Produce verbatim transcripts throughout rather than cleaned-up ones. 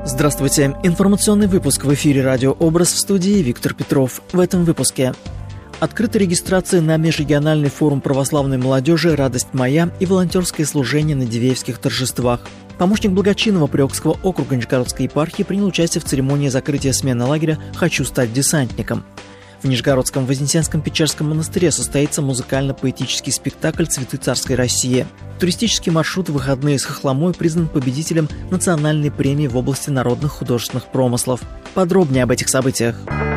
Здравствуйте. Информационный выпуск в эфире «Радио Образ», в студии Виктор Петров. В этом выпуске. Открыта регистрация на межрегиональный форум православной молодежи «Радость моя» и волонтерское служение на Дивеевских торжествах. Помощник Благочинного Приокского округа Нижегородской епархии принял участие в церемонии закрытия смены лагеря «Хочу стать десантником». В Нижегородском Вознесенском Печерском монастыре состоится музыкально-поэтический спектакль «Цветы царской России». Туристический маршрут «Выходные с Хохломой» признан победителем национальной премии в области народных художественных промыслов. Подробнее об этих событиях.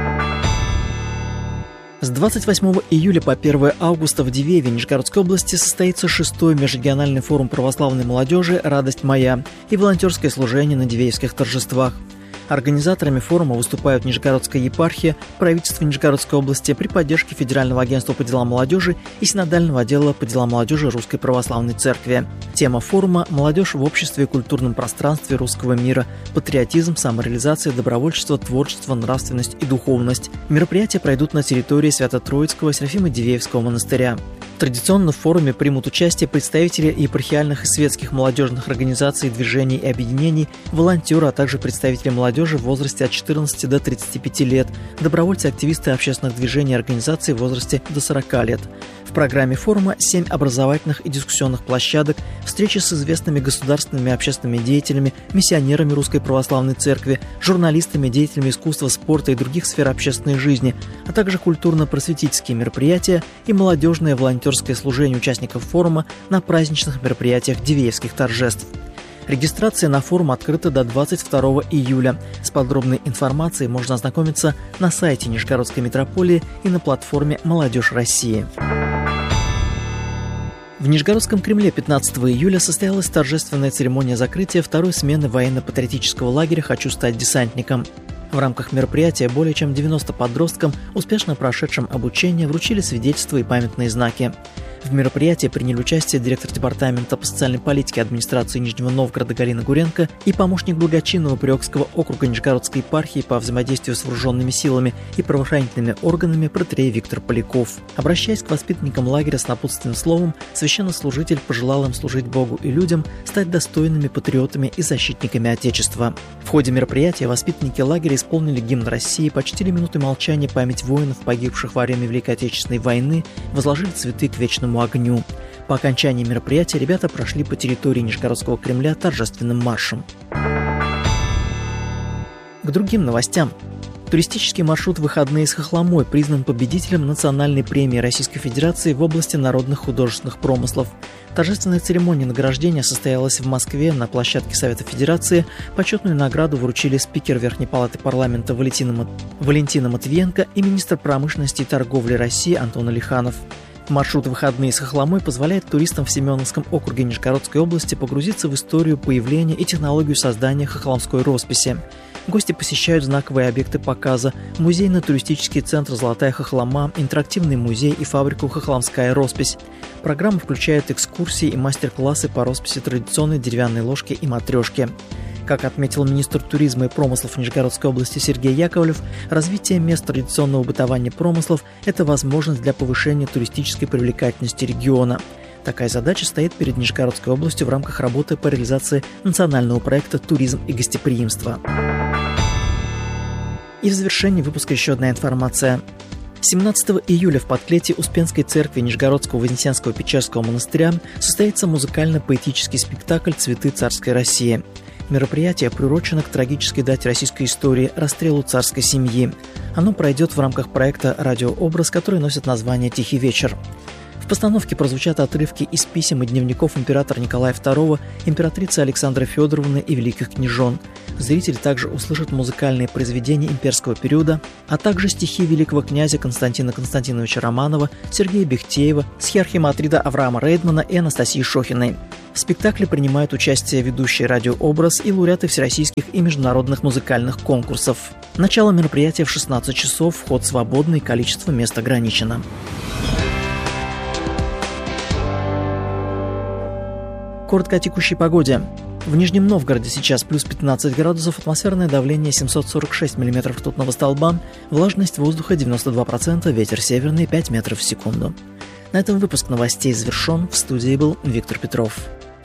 С двадцать восьмого июля по первое августа в Дивееве Нижегородской области состоится шестой межрегиональный форум православной молодежи «Радость моя» и волонтерское служение на Дивеевских торжествах. Организаторами форума выступают Нижегородская епархия, правительство Нижегородской области при поддержке Федерального агентства по делам молодежи и Синодального отдела по делам молодежи Русской Православной Церкви. Тема форума – «Молодежь в обществе и культурном пространстве русского мира. Патриотизм, самореализация, добровольчество, творчество, нравственность и духовность». Мероприятия пройдут на территории Свято-Троицкого Серафимо-Дивеевского монастыря. Традиционно в форуме примут участие представители епархиальных и светских молодежных организаций, движений и объединений, волонтеры, а также представители молодежи в возрасте от четырнадцати до тридцати пяти лет, добровольцы-активисты общественных движений и организаций в возрасте до сорока лет. В программе форума семь образовательных и дискуссионных площадок, встречи с известными государственными и общественными деятелями, миссионерами Русской Православной Церкви, журналистами, деятелями искусства, спорта и других сфер общественной жизни, а также культурно-просветительские мероприятия и молодежное волонтерское служение участников форума на праздничных мероприятиях Дивеевских торжеств. Регистрация на форум открыта до двадцать второго июля. С подробной информацией можно ознакомиться на сайте Нижегородской митрополии и на платформе «Молодежь России». В Нижегородском Кремле пятнадцатого июля состоялась торжественная церемония закрытия второй смены военно-патриотического лагеря «Хочу стать десантником». В рамках мероприятия более чем девяноста подросткам, успешно прошедшим обучение, вручили свидетельства и памятные знаки. В мероприятии приняли участие директор департамента по социальной политике администрации Нижнего Новгорода Галина Гуренко и помощник Благочинного Приокского округа Нижегородской епархии по взаимодействию с вооруженными силами и правоохранительными органами протоиерей Виктор Поляков. Обращаясь к воспитанникам лагеря с напутственным словом, священнослужитель пожелал им служить Богу и людям, стать достойными патриотами и защитниками Отечества. В ходе мероприятия воспитанники лагеря исполнили гимн России, почтили минуты молчания память воинов, погибших во время Великой Отечественной войны, возложили цветы к вечному огню. По окончании мероприятия ребята прошли по территории Нижегородского Кремля торжественным маршем. К другим новостям. Туристический маршрут «Выходные с Хохломой» признан победителем национальной премии Российской Федерации в области народных художественных промыслов. Торжественная церемония награждения состоялась в Москве на площадке Совета Федерации. Почетную награду вручили спикер Верхней Палаты парламента Валентина, Мат... Валентина Матвиенко и министр промышленности и торговли России Антон Алиханов. Маршрут «Выходные с Хохломой» позволяет туристам в Семеновском округе Нижегородской области погрузиться в историю появления и технологию создания хохломской росписи. Гости посещают знаковые объекты показа, музейно-туристический центр «Золотая Хохлома», интерактивный музей и фабрику «Хохломская роспись». Программа включает экскурсии и мастер-классы по росписи традиционной деревянной ложки и матрешки. Как отметил министр туризма и промыслов Нижегородской области Сергей Яковлев, развитие мест традиционного бытования промыслов – это возможность для повышения туристической привлекательности региона. Такая задача стоит перед Нижегородской областью в рамках работы по реализации национального проекта «Туризм и гостеприимство». И в завершении выпуска еще одна информация. семнадцатого июля в подклете Успенской церкви Нижегородского Вознесенского Печерского монастыря состоится музыкально-поэтический спектакль «Цветы царской России». Мероприятие приурочено к трагической дате российской истории – расстрелу царской семьи. Оно пройдет в рамках проекта «Радиообраз», который носит название «Тихий вечер». В постановке прозвучат отрывки из писем и дневников императора Николая второго, императрицы Александры Федоровны и великих княжон. Зрители также услышат музыкальные произведения имперского периода, а также стихи великого князя Константина Константиновича Романова, Сергея Бехтеева, схиархимандрита Авраама Рейдмана и Анастасии Шохиной. В спектакле принимают участие ведущие «Радиообраз» и лауреаты всероссийских и международных музыкальных конкурсов. Начало мероприятия в шестнадцать часов, вход свободный, количество мест ограничено. Коротко о текущей погоде. В Нижнем Новгороде сейчас плюс пятнадцать градусов, атмосферное давление семьсот сорок шесть миллиметров ртутного столба, влажность воздуха девяносто два процента, ветер северный пять метров в секунду. На этом выпуск новостей завершен. В студии был Виктор Петров.